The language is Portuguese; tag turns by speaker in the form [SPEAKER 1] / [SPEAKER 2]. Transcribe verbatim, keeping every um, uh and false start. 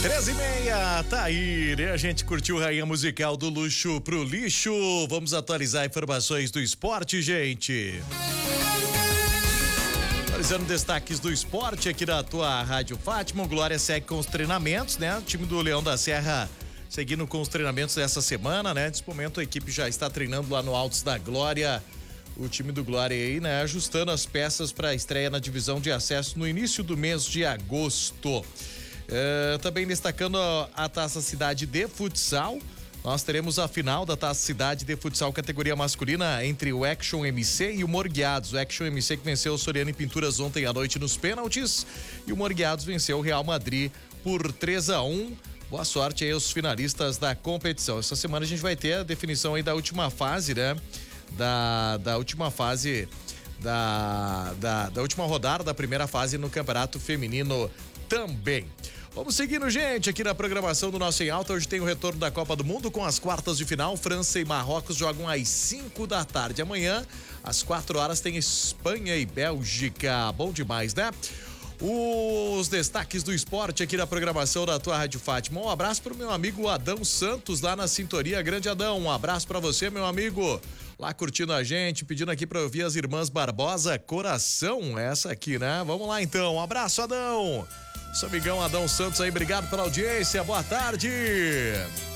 [SPEAKER 1] treze e meia, tá aí, né? A gente curtiu Rainha Musical do Luxo pro Lixo. Vamos atualizar informações do esporte, gente. Atualizando destaques do esporte aqui da tua Rádio Fátima. O Glória segue com os treinamentos, né? O time do Leão da Serra seguindo com os treinamentos dessa semana, né? Nesse momento a equipe já está treinando lá no Altos da Glória. O time do Glória aí, né? Ajustando as peças para a estreia na divisão de acesso no início do mês de agosto. Uh, também destacando a, a Taça Cidade de Futsal, nós teremos a final da Taça Cidade de Futsal categoria masculina entre o Action M C e o Morgueados. O Action M C que venceu o Soriano em Pinturas ontem à noite nos pênaltis e o Morgueados venceu o Real Madrid por três a um. Boa sorte aí aos finalistas da competição. Essa semana a gente vai ter a definição aí da última fase, né? Da, da última fase da, da, da última rodada da primeira fase no Campeonato Feminino também. Vamos seguindo, gente, aqui na programação do Nosso em Alta. Hoje tem o retorno da Copa do Mundo com as quartas de final. França e Marrocos jogam às cinco da tarde. Amanhã, às quatro horas, tem Espanha e Bélgica. Bom demais, né? Os destaques do esporte aqui na programação da tua Rádio Fátima. Um abraço pro meu amigo Adão Santos, lá na sintonia. Grande Adão, um abraço pra você, meu amigo. Lá curtindo a gente, pedindo aqui pra ouvir as Irmãs Barbosa, Coração, essa aqui, né? Vamos lá então, um abraço, Adão. Seu amigão Adão Santos aí, obrigado pela audiência, boa tarde.